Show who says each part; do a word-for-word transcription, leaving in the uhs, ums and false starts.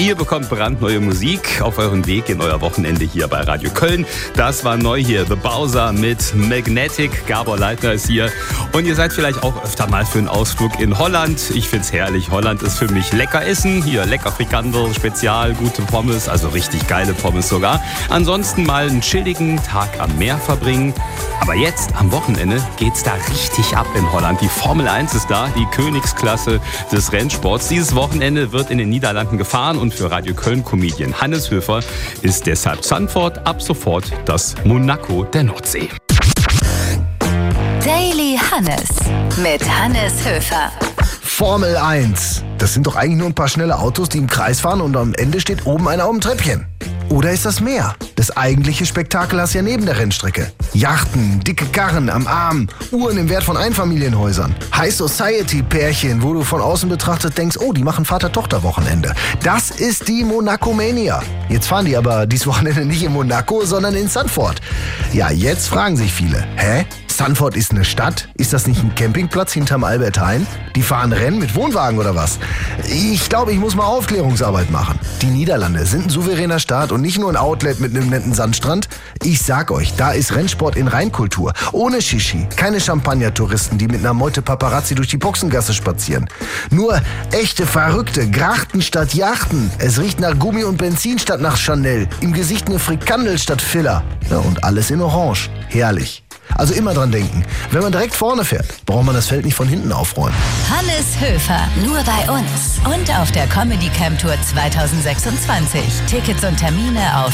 Speaker 1: Ihr bekommt brandneue Musik auf euren Weg in euer Wochenende hier bei Radio Köln. Das war neu hier, The Bowser mit Magnetic. Gabor Leitner ist hier. Und ihr seid vielleicht auch öfter mal für einen Ausflug in Holland. Ich find's herrlich. Holland ist für mich lecker Essen. Hier lecker Frikandel, Spezial, gute Pommes, also richtig geile Pommes sogar. Ansonsten mal einen chilligen Tag am Meer verbringen. Aber jetzt am Wochenende geht's da richtig ab in Holland. Die Formel eins ist da, die Königsklasse des Rennsports. Dieses Wochenende wird in den Niederlanden gefahren und für Radio Köln-Comedian Hannes Höfer ist deshalb Zandvoort ab sofort das Monaco der Nordsee.
Speaker 2: Daily Hannes mit Hannes Höfer.
Speaker 3: Formel eins. Das sind doch eigentlich nur ein paar schnelle Autos, die im Kreis fahren und am Ende steht oben einer auf dem Treppchen. Oder ist das mehr? Das eigentliche Spektakel hast du ja neben der Rennstrecke. Yachten, dicke Karren am Arm, Uhren im Wert von Einfamilienhäusern, High-Society-Pärchen, wo du von außen betrachtet denkst, oh, die machen Vater-Tochter-Wochenende. Das ist die Monaco-Mania. Jetzt fahren die aber dieses Wochenende nicht in Monaco, sondern in Zandvoort. Ja, jetzt fragen sich viele, hä? Zandvoort ist eine Stadt? Ist das nicht ein Campingplatz hinterm Albert-Heijn? Die fahren Rennen mit Wohnwagen oder was? Ich glaube, ich muss mal Aufklärungsarbeit machen. Die Niederlande sind ein souveräner Staat und nicht nur ein Outlet mit einem netten Sandstrand. Ich sag euch, da ist Rennsport in Reinkultur. Ohne Shishi, keine Champagner-Touristen, die mit einer Meute Paparazzi durch die Boxengasse spazieren. Nur echte Verrückte, Grachten statt Yachten. Es riecht nach Gummi und Benzin statt nach Chanel. Im Gesicht eine Frikandel statt Filler. Ja, und alles in Orange. Herrlich. Also immer dran denken, wenn man direkt vorne fährt, braucht man das Feld nicht von hinten aufräumen.
Speaker 2: Hannes Höfer, nur bei uns und auf der Comedy Camp Tour zwanzig sechsundzwanzig. Tickets und Termine auf